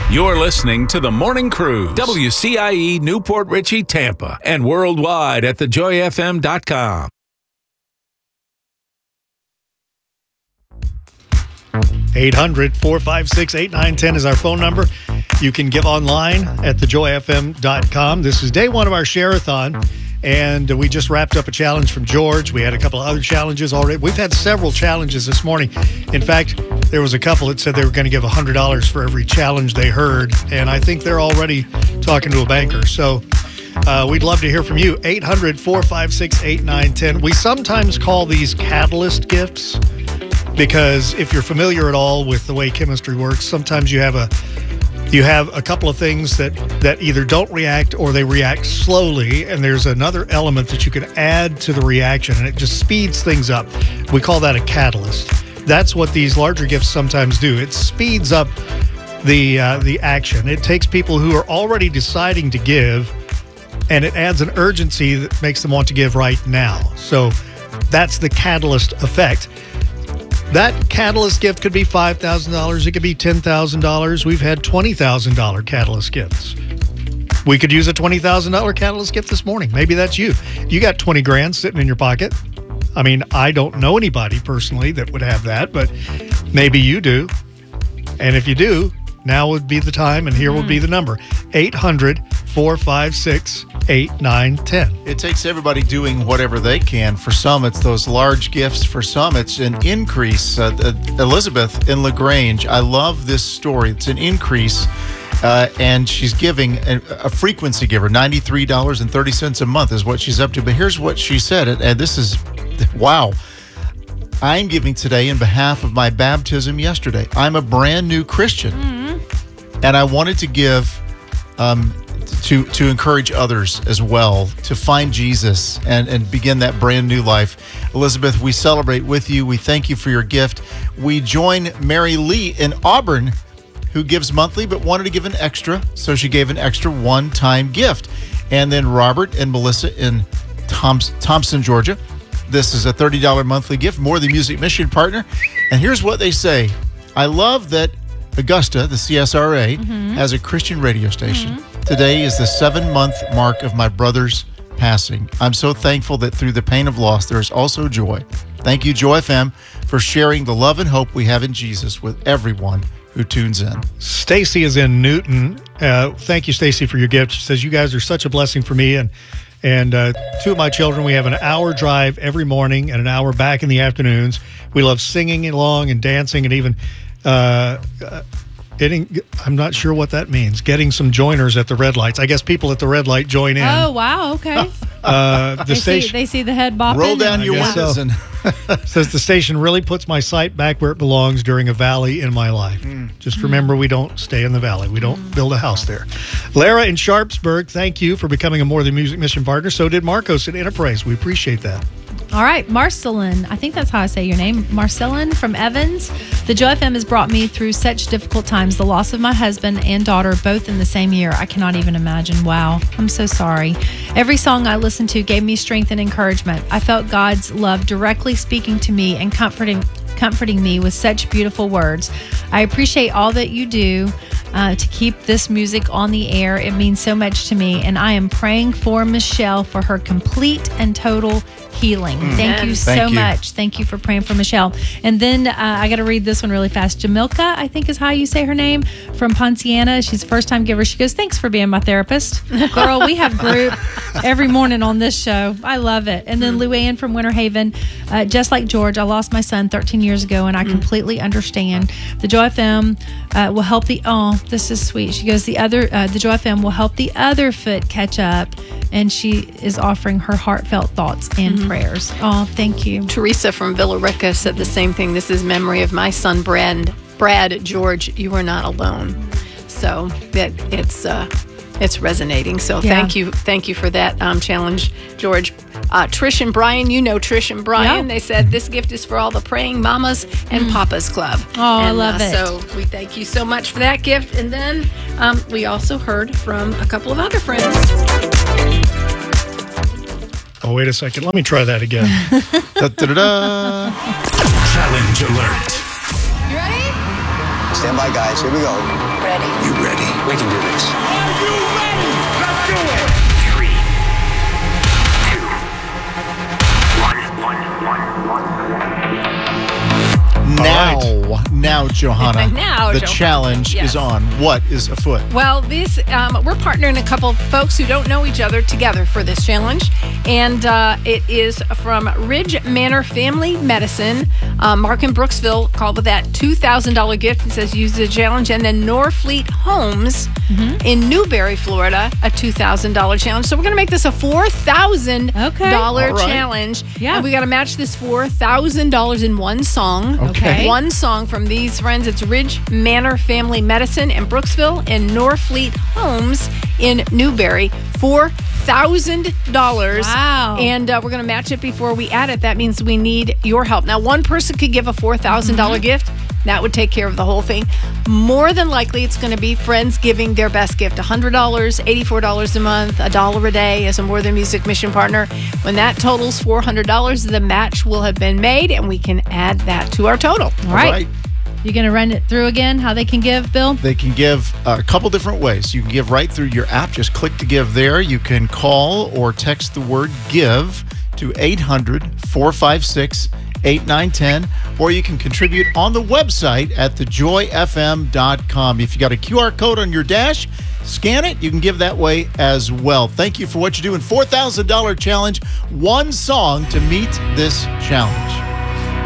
You're listening to The Morning Cruise, WCIE Newport Richey, Tampa, and worldwide at thejoyfm.com. 800-456-8910 is our phone number. You can give online at thejoyfm.com. This is day one of our share-a-thon, and we just wrapped up a challenge from George. We had a couple of other challenges already. We've had several challenges this morning. In fact, there was a couple that said they were going to give $100 for every challenge they heard, and I think they're already talking to a banker. So we'd love to hear from you. 800-456-8910. We sometimes call these catalyst gifts because if you're familiar at all with the way chemistry works, sometimes you have a couple of things that either don't react or they react slowly, and there's another element that you can add to the reaction, and it just speeds things up. We call that a catalyst. That's what these larger gifts sometimes do. It speeds up the action. It takes people who are already deciding to give, and it adds an urgency that makes them want to give right now. So that's the catalyst effect. That catalyst gift could be $5,000. It could be $10,000. We've had $20,000 catalyst gifts. We could use a $20,000 catalyst gift this morning. Maybe that's you. You got 20 grand sitting in your pocket. I mean, I don't know anybody personally that would have that, but maybe you do. And if you do, now would be the time, and here would be the number. 800-456-8910. It takes everybody doing whatever they can. For some, it's those large gifts. For some, it's an increase. Elizabeth in LaGrange, I love this story. It's an increase, and she's giving a frequency giver. $93.30 a month is what she's up to. But here's what she said, and this is, wow. I'm giving today in behalf of my baptism yesterday. I'm a brand new Christian, and I wanted to give to encourage others as well to find Jesus and begin that brand new life. Elizabeth, we celebrate with you. We thank you for your gift. We join Mary Lee in Auburn, who gives monthly but wanted to give an extra, so she gave an extra one-time gift. And then Robert and Melissa in Thompson, Georgia. This is a $30 monthly gift, More Than Music Mission partner. And here's what they say. I love that Augusta, the CSRA, has a Christian radio station. Today is the 7-month mark of my brother's passing. I'm so thankful that through the pain of loss, there is also joy. Thank you, Joy FM, for sharing the love and hope we have in Jesus with everyone who tunes in. Stacy is in Newton. Thank you, Stacy, for your gift. She says, you guys are such a blessing for me and two of my children. We have an hour drive every morning and an hour back in the afternoons. We love singing along and dancing and even I'm not sure what that means. Getting some joiners at the red lights. I guess people at the red light join in. Oh, wow. Okay. They see the head bopping. Roll down your windows. So. Says the station really puts my sight back where it belongs during a valley in my life. Just remember, we don't stay in the valley. We don't build a house there. Lara in Sharpsburg, thank you for becoming a More Than Music Mission partner. So did Marcos at Enterprise. We appreciate that. All right, Marcelin, I think that's how I say your name, Marcelin from Evans. The Joy FM has brought me through such difficult times. The loss of my husband and daughter, both in the same year. I cannot even imagine. Wow, I'm so sorry. Every song I listened to gave me strength and encouragement. I felt God's love directly speaking to me and comforting me with such beautiful words. I appreciate all that you do to keep this music on the air. It means so much to me, and I am praying for Michelle for her complete and total healing. Thank you so much. Thank you for praying for Michelle. And then I got to read this one really fast. Jamilka, I think is how you say her name, from Ponciana. She's a first-time giver. She goes, thanks for being my therapist. Girl, we have group every morning on this show. I love it. And then Luann from Winter Haven, just like George, I lost my son 13 years ago, and I completely understand. The Joy FM will help this is sweet. She goes, the Joy FM will help the other foot catch up, and she is offering her heartfelt thoughts and prayers. Oh, thank you. Teresa from Villa Rica said the same thing. This is memory of my son, Brad, George, you are not alone. So that it's resonating. So thank you for that challenge, George. Trish and Brian, you know Trish and Brian. They said this gift is for all the Praying Mamas and Papas Club. I love it. So we thank you so much for that gift. And then we also heard from a couple of other friends. Oh, wait a second. Let me try that again. Challenge alert. You ready? Stand by, guys. Here we go. Ready. You ready? We can do this. Are you ready? Let's do it. 3, 2, 1. Now, Johanna, Now, the Johanna. challenge Yes. is on. What is afoot? Well, this we're partnering a couple folks who don't know each other together for this challenge, and it is from Ridge Manor Family Medicine. Mark in Brooksville called with that $2,000 gift. It says use the challenge, and then Norfleet Homes in Newberry, Florida, a $2,000 challenge. So we're going to make this a $4,000 All right. challenge. Yeah. And we got to match this $4,000 in one song. Okay. One song from these friends. It's Ridge Manor Family Medicine in Brooksville and Norfleet Homes in Newberry. $4,000. Wow. And we're going to match it before we add it. That means we need your help. Now, one person could give a $4,000 gift. That would take care of the whole thing. More than likely, it's going to be friends giving their best gift. $100, $84 a month, $1 a day as a More Than Music mission partner. When that totals $400, the match will have been made, and we can add that to our total. All right. You going to run it through again, how they can give, Bill? They can give a couple different ways. You can give right through your app. Just click to give there. You can call or text the word give to 800-456-8910, or you can contribute on the website at thejoyfm.com. If you got a QR code on your dash, scan it. You can give that way as well. Thank you for what you do in $4,000 challenge. One song to meet this challenge.